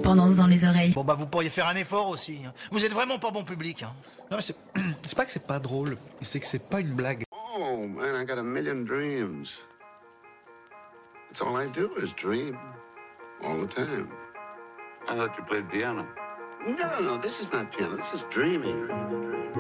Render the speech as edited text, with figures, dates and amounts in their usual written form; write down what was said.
dépendance dans les oreilles. Bon bah vous pourriez faire un effort aussi. Vous êtes vraiment pas bon public. Non mais c'est pas que c'est pas drôle, c'est que c'est pas une blague. Oh man, I got a million dreams. That's all I do is dream. All the time. I thought you played piano. No, this is not piano. This is dreaming.